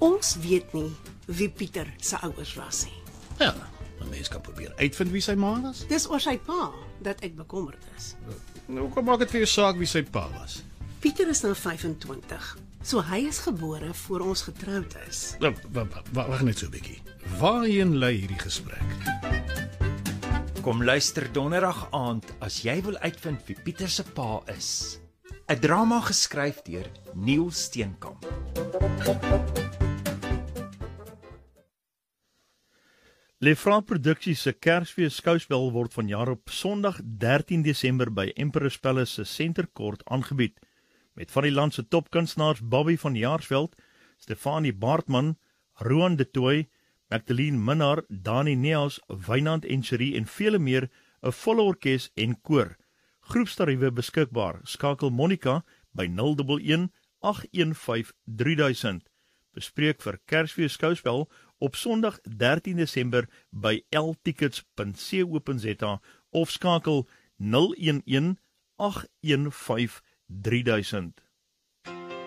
Ons weet nie wie Pieter se ouers was nie. Ja, 'n mens kan probeer uitvind wie sy ma was. Dis oor sy pa dat ek bekommerd is. Nou, kom maak dit vir jou saak wie sy pa was. Pieter is nou 25, so hy is gebore voor ons getroud is. Wag net so 'n bietjie. Waarheen lei hierdie gesprek? Kom luister donderdag aand as jy wil uitvind wie Pieter se pa is. 'n Drama geskryf deur Neil Steenkamp. Lefranc Produksies se Kersfees skouspel word vanjaar op Sondag 13 Desember by Emperor's Palace se Senterkort aangebied, met van die land se topkunstenaars Bobby van Jaarsveld, Stefanie Baartman, Roan de Tooy, Magdalene Minnar, Dani Neas, Wynand en Cherie en vele meer, 'n volle orkes en koor. Groepstariewe beskikbaar. Skakel Monica by 011 815 3000. Bespreek vir Kersfees skouspel op Sondag 13 Desember by ltickets.co.za of skakel 011 815 3000.